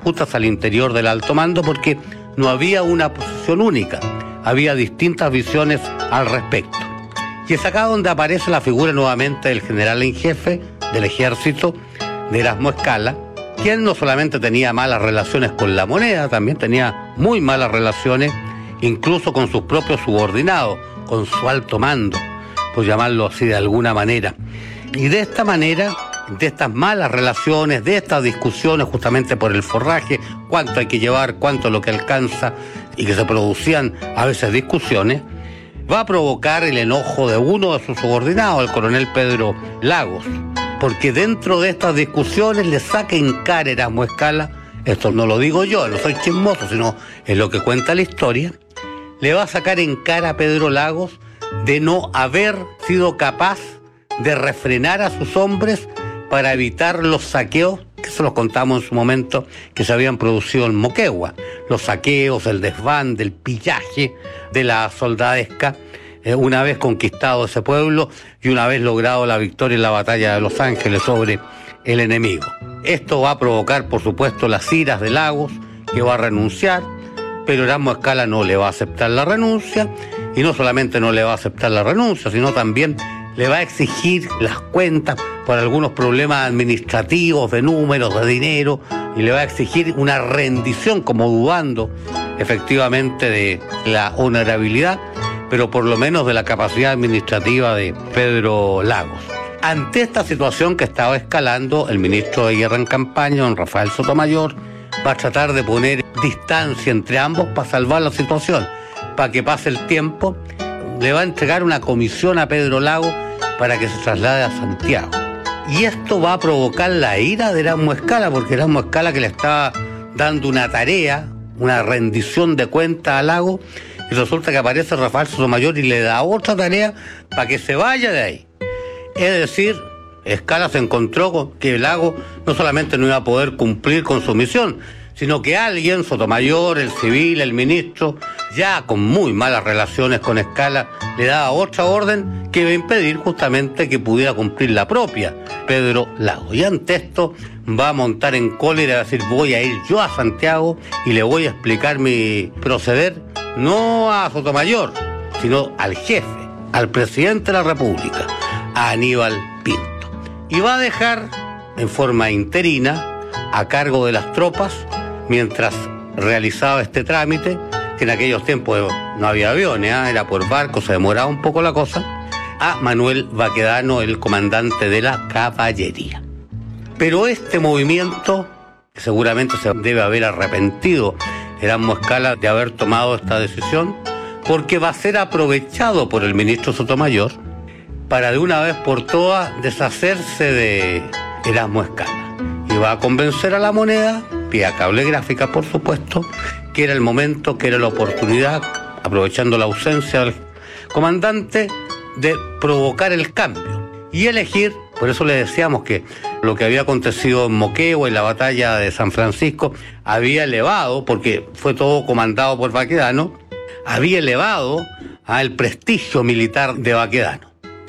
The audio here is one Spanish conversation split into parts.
disputas al interior del alto mando porque no había una posición única, había distintas visiones al respecto. Y es acá donde aparece la figura nuevamente del general en jefe del ejército, de Erasmo Escala, quien no solamente tenía malas relaciones con la moneda, también tenía muy malas relaciones incluso con sus propios subordinados, con su alto mando, por llamarlo así de alguna manera. Y de esta manera, de estas malas relaciones, de estas discusiones justamente por el forraje, cuánto hay que llevar, cuánto es lo que alcanza, y que se producían a veces discusiones, va a provocar el enojo de uno de sus subordinados, el coronel Pedro Lagos, porque dentro de estas discusiones le saca en cara Erasmo Escala, esto no lo digo yo, no soy chismoso, sino es lo que cuenta la historia, le va a sacar en cara a Pedro Lagos de no haber sido capaz de refrenar a sus hombres para evitar los saqueos, que se los contamos en su momento, que se habían producido en Moquegua, los saqueos, el desván, el pillaje de la soldadesca, una vez conquistado ese pueblo y una vez logrado la victoria en la batalla de Los Ángeles sobre el enemigo. Esto va a provocar, por supuesto, las iras de Lagos, que va a renunciar, pero Erasmo Escala no le va a aceptar la renuncia, y no solamente no le va a aceptar la renuncia, sino también le va a exigir las cuentas por algunos problemas administrativos, de números, de dinero, y le va a exigir una rendición, como dudando efectivamente de la honorabilidad, pero por lo menos de la capacidad administrativa de Pedro Lagos. Ante esta situación que estaba escalando, el ministro de Guerra en campaña, don Rafael Sotomayor, va a tratar de poner distancia entre ambos para salvar la situación, para que pase el tiempo. Le va a entregar una comisión a Pedro Lagos para que se traslade a Santiago. Y esto va a provocar la ira de Erasmo Escala, porque Erasmo Escala, que le estaba dando una tarea, una rendición de cuentas a Lagos, y resulta que aparece Rafael Sotomayor y le da otra tarea para que se vaya de ahí. Es decir, Escala se encontró con que Lagos no solamente no iba a poder cumplir con su misión, sino que alguien, Sotomayor, el civil, el ministro, ya con muy malas relaciones con Escala, le daba otra orden que iba a impedir justamente que pudiera cumplir la propia Pedro Lagos. Y ante esto va a montar en cólera y va a decir: voy a ir yo a Santiago y le voy a explicar mi proceder, no a Sotomayor, sino al jefe, al presidente de la República, a Aníbal Pinto. Y va a dejar en forma interina, a cargo de las tropas, mientras realizaba este trámite, que en aquellos tiempos no había aviones, era por barco, se demoraba un poco la cosa, a Manuel Baquedano, el comandante de la caballería. Pero este movimiento, que seguramente se debe haber arrepentido Erasmo Escala de haber tomado esta decisión, porque va a ser aprovechado por el ministro Sotomayor para de una vez por todas deshacerse de Erasmo Escala. Y va a convencer a la moneda, vía cable gráfica por supuesto, que era el momento, que era la oportunidad, aprovechando la ausencia del comandante, de provocar el cambio y elegir. Por eso le decíamos que lo que había acontecido en Moquegua, en la batalla de San Francisco, había elevado, porque fue todo comandado por Baquedano, había elevado al prestigio militar de Baquedano,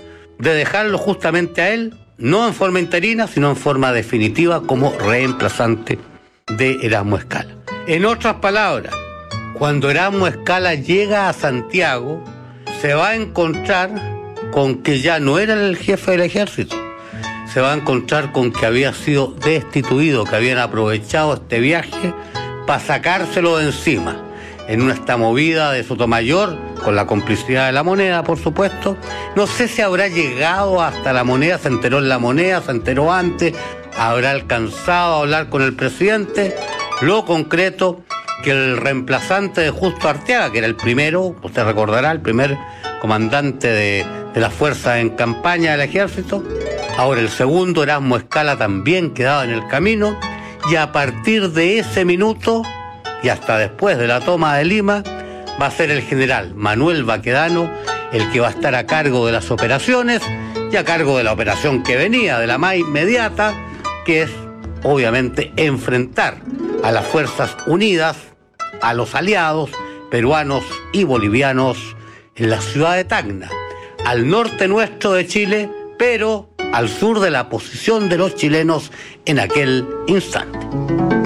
de dejarlo justamente a él, no en forma interina, sino en forma definitiva como reemplazante de Erasmo Escala. En otras palabras, cuando Erasmo Escala llega a Santiago, se va a encontrar con que ya no era el jefe del ejército, se va a encontrar con que había sido destituido, que habían aprovechado este viaje para sacárselo de encima, en esta movida de Sotomayor, con la complicidad de la moneda, por supuesto. No sé si habrá llegado hasta la moneda, se enteró en la moneda, se enteró antes, habrá alcanzado a hablar con el presidente. Lo concreto, que el reemplazante de Justo Arteaga, que era el primero, usted recordará, el primer comandante de las fuerzas en campaña del ejército, ahora el segundo, Erasmo Escala, también quedaba en el camino, y a partir de ese minuto y hasta después de la toma de Lima, va a ser el general Manuel Baquedano el que va a estar a cargo de las operaciones y a cargo de la operación que venía, de la más inmediata, que es obviamente enfrentar a las Fuerzas Unidas, a los aliados peruanos y bolivianos en la ciudad de Tacna, al norte nuestro de Chile, pero al sur de la posición de los chilenos en aquel instante.